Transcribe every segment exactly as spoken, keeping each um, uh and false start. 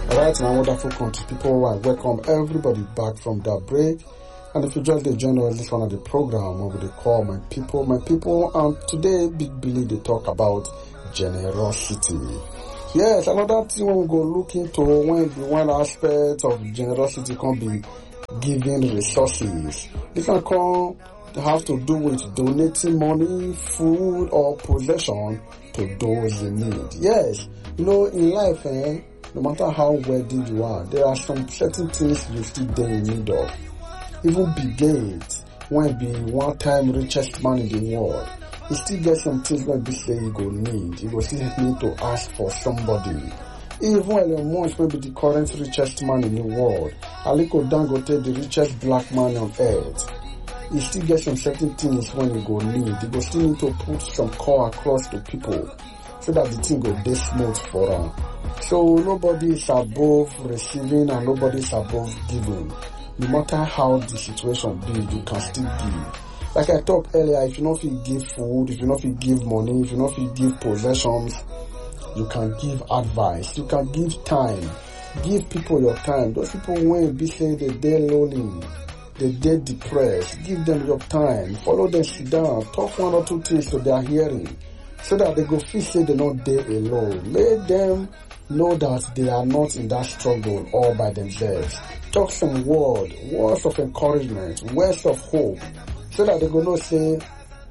Alright, my wonderful country people, I welcome everybody back from that break. And if you just the join this one of the program, what they call my people, my people, and today Big Billy they talk about generosity. Yes, another thing we go look into when the one aspect of generosity can be giving resources. This can come have to do with donating money, food, or possession to those in need. Yes, you know, in life, eh, no matter how wealthy you are, there are some certain things you still there in need of. Even Bill Gates, when be one time richest man in the world, he still get some things when be say he go need. He go still need to ask for somebody. Even Elon Musk may be the current richest man in the world, Aliko Dangote the richest black man on earth. He still get some certain things when he go need. He go still need to put some call across to people so that the thing go dey smooth for him. So nobody is above receiving and nobody is above giving. No matter how the situation be, you can still give. Like I talked earlier, if you know if you give food, if you know if you give money, if you know if you give possessions, you can give advice, you can give time. Give people your time. Those people when be say they dey lonely, they dey depressed, give them your time. Follow them sit down, talk one or two things to their hearing, so that they go feel say they're not there alone. Let them know that they are not in that struggle all by themselves. Talk some word, words of encouragement, words of hope, so that they go know say,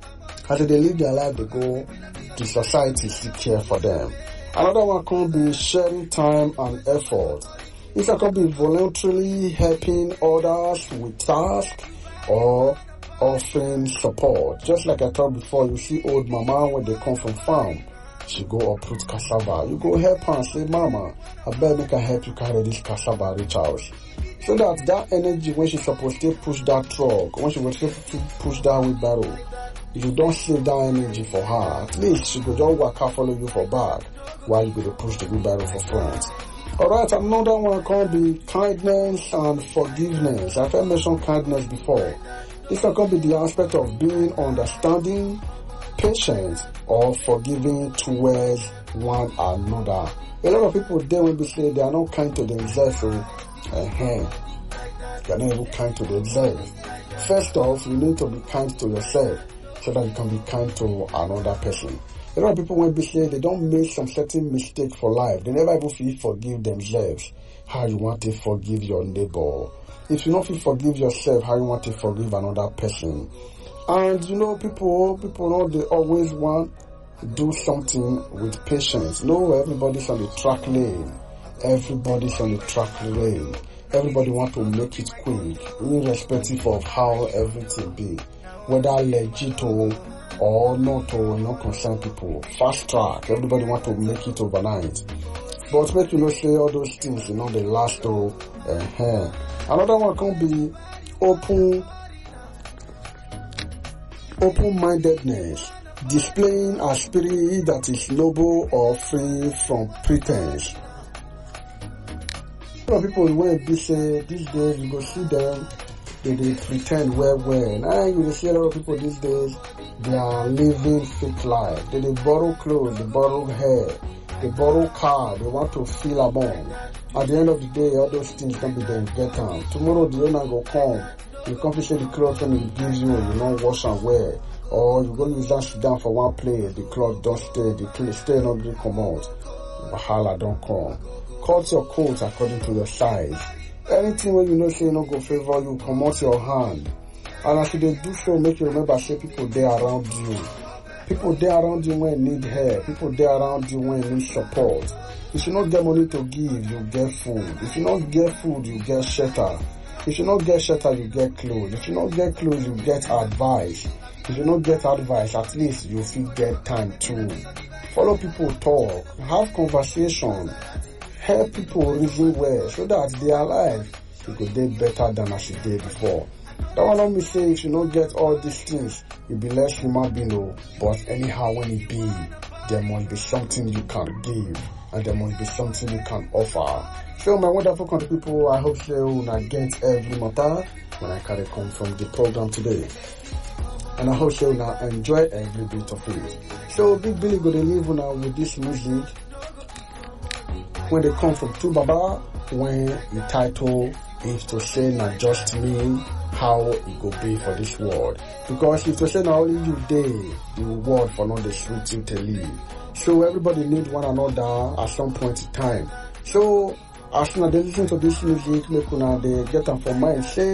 as they live their life, they go, the society still care for them. Another one can be sharing time and effort. It can be voluntarily helping others with tasks or offering support. Just like I told before, you see old mama when they come from farm, she go uproot cassava. You go help her and say, Mama, I bet make I help you carry this cassava reach house. So that that energy when she's supposed to push that truck, when she was supposed to push that wheelbarrow, if you don't save that energy for her, at least she go just walk her follow you for back while you go to push the wheelbarrow for front. Alright, another one can be kindness and forgiveness. I've mentioned kindness before. This can be the aspect of being understanding, patient, or forgiving towards one another. A lot of people there will be saying they are not kind to themselves, so uh-huh. They are not even kind to themselves. First off, you need to be kind to yourself so that you can be kind to another person. A lot of people will be saying they don't make some certain mistake for life. They never even feel forgive themselves. How you want to forgive your neighbor? If you don't feel forgive yourself, how you want to forgive another person? And you know, people, people know they always want to do something with patience. No, everybody's on the track lane. Everybody's on the track lane. Everybody want to make it quick, irrespective of how everything be. Whether legit or, or not or not concerned people. Fast track. Everybody want to make it overnight. But make you know say all those things, you know, they last or uh-huh. Another one can be open open-mindedness, displaying a spirit that is noble or free from pretense. A lot of people when be say these days you go see them, they, they pretend well well. Now you will see a lot of people these days, they are living fake life. They, they borrow clothes, they borrow hair, they borrow car, they want to feel among. At the end of the day, all those things can be them get on. Tomorrow the owner go come, you come to say the clothes when he gives you, you don't wash and wear. Or you go use that sit down for one place, the cloth don't stay, the clothes stay not really come out. Wahala don't come. Cut your coat according to your size. Anything when you know say no go favor you, come out your hand. And as you do so, make you remember say people there around you. People there around you when need help. People there around you when need support. If you not get money to give, you get food. If you not get food, you get shelter. If you not get shelter, you get clothes. If you not get clothes, you get advice. If you not get advice, at least you feel get time too. Follow people talk. Have conversation. Help people reason well so that their life you could do better than as you did before. That one let me say if you don't get all these things, you'll be less human being. But anyhow when it be, there must be something you can give and there must be something you can offer. So my wonderful country people, I hope you will get every matter when I carry come from the program today. And I hope you will enjoy every bit of it. So Big Billy go to leave now with this music. when they come from two Baba, when the title is to say not just me how it go be for this world. Because if to say not only you day, the world for not the sweet you to live. So everybody need one another at some point in time. So as soon as they listen to this music, make una they get them for mind. Say